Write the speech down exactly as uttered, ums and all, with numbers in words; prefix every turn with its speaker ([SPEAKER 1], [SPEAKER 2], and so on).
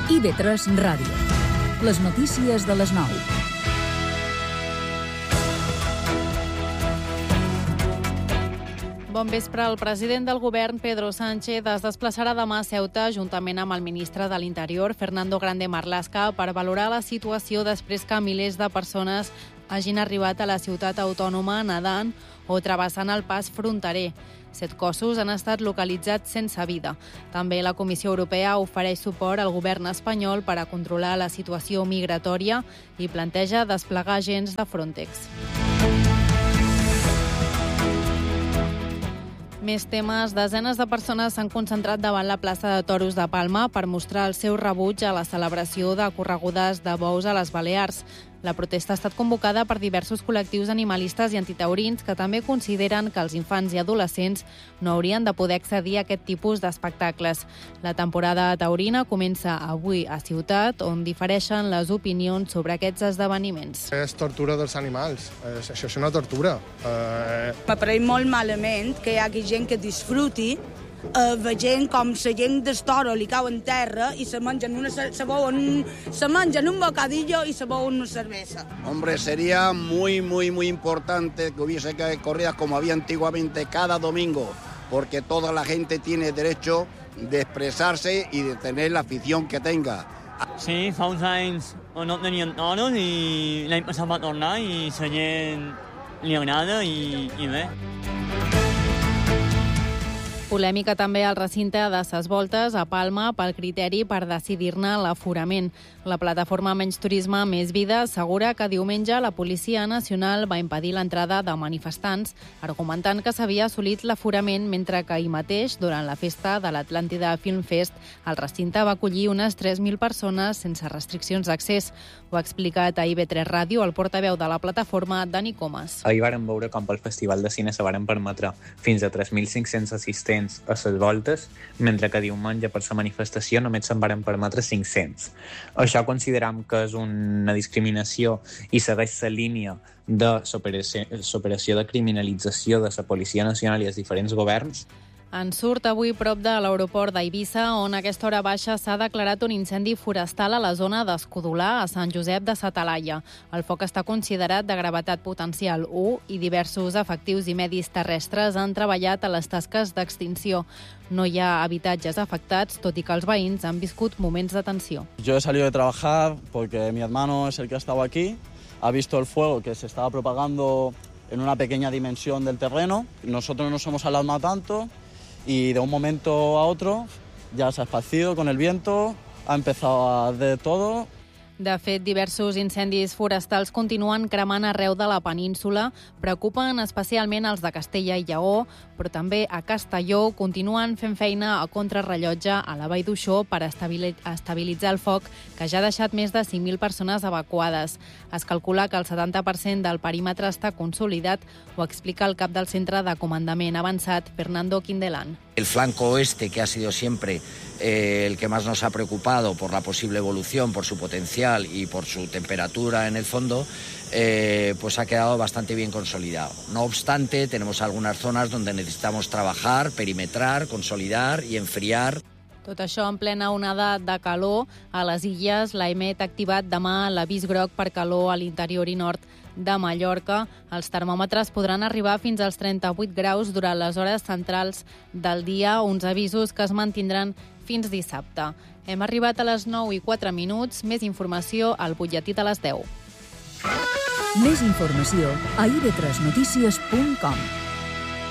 [SPEAKER 1] I B tres Ràdio. Les notícies de les nou.
[SPEAKER 2] Bon vespre. El president del govern, Pedro Sánchez, es desplaçarà demà a Ceuta juntament amb el ministre de l'Interior, Fernando Grande Marlaska, per valorar la situació després que milers de persones hagin arribat a la ciutat autònoma nedant o travessant el pas fronterer. Set cossos han estat localitzats sense vida. També la Comissió Europea ofereix suport al govern espanyol per a controlar la situació migratòria i planteja desplegar agents de Frontex. Més temes. Desenes de persones s'han concentrat davant la plaça de Toros de Palma per mostrar el seu rebuig a la celebració de corregudes de bous a les Balears. La protesta ha estat convocada per diversos col·lectius animalistes i antitaurins que també consideren que els infants i adolescents no haurien de poder accedir a aquest tipus d'espectacles. La temporada taurina comença avui a Ciutat, on difereixen les opinions sobre aquests esdeveniments.
[SPEAKER 3] És tortura dels animals. Això és una tortura. Eh...
[SPEAKER 4] M'apareix molt malament que hi hagi gent que disfruti Uh, veient com la gent del toro li cau en terra i se mengen, una, se, beuen, se mengen un bocadillo y se beuen una cerveza.
[SPEAKER 5] Hombre, sería muy, muy, muy importante que hubiese corridas como había antiguamente cada domingo, porque toda la gente tiene derecho de expresarse y de tener la afición que tenga.
[SPEAKER 6] Sí, fa uns anys no tenien toros i l'any passat va tornar i la gent li agrada i, i bé.
[SPEAKER 2] Polèmica també al recinte de Ses Voltes, a Palma, pel criteri per decidir-ne l'aforament. La plataforma Menys Turisme, Més Vida assegura que diumenge la Policia Nacional va impedir l'entrada de manifestants, argumentant que s'havia assolit l'aforament, mentre que ahir mateix, durant la festa de l'Atlàntida Film Fest, el recinte va acollir unes tres mil persones sense restriccions d'accés. Ho ha explicat a I B tres Ràdio el portaveu de la plataforma, Dani Comas.
[SPEAKER 7] Ahir vàrem veure com pel Festival de Cine se varen permetre fins a tres mil cinc-cents assistents a Ses Voltes, mentre que diumenge per la manifestació només se'n varen permetre cinc-cents. Això consideram que és una discriminació i segueix la línia de l'operació de criminalització de la Policia Nacional i els diferents governs.
[SPEAKER 2] En surt avui prop de l'aeroport d'Eivissa, on a aquesta hora baixa s'ha declarat un incendi forestal a la zona d'Escudolà, a Sant Josep de sa Talaia. El foc està considerat de gravetat potencial u i diversos efectius i medis terrestres han treballat a les tasques d'extinció. No hi ha habitatges afectats, tot i que els veïns han viscut moments de tensió.
[SPEAKER 8] Yo he salido de trabajar porque mi hermano es el que ha estado aquí, ha visto el fuego que se estaba propagando en una pequeña dimensión del terreno. Nosotros nos hemos alarmado tanto y de un momento a otro ya se ha esparcido con el viento, ha empezado a arder todo.
[SPEAKER 2] De fet, diversos incendis forestals continuen cremant arreu de la península. Preocupen especialment els de Castella i Lleó, però també a Castelló continuen fent feina a contrarrellotge a la Vall d'Uixó per estabilitzar el foc, que ja ha deixat més de cinc mil persones evacuades. Es calcula que el setanta per cent del perímetre està consolidat, ho explica el cap del Centre de Comandament Avançat, Fernando Quindelán.
[SPEAKER 9] El flanco oeste, que ha sido siempre eh, el que más nos ha preocupado por la posible evolución, por su potencial y por su temperatura en el fondo, eh, pues ha quedado bastante bien consolidado. No obstante, tenemos algunas zonas donde necesitamos trabajar, perimetrar, consolidar y enfriar.
[SPEAKER 2] Tot això en plena onada de calor. A les Illes, l'A M E T ha activat demà l'avís groc per calor a l'interior i nord de Mallorca. Els termòmetres podran arribar fins als trenta-vuit graus durant les hores centrals del dia, uns avisos que es mantindran fins dissabte. Hem arribat a les nou i quatre minuts. Més informació al butlletí de les deu.
[SPEAKER 1] Més informació a i b tres notícies punt com.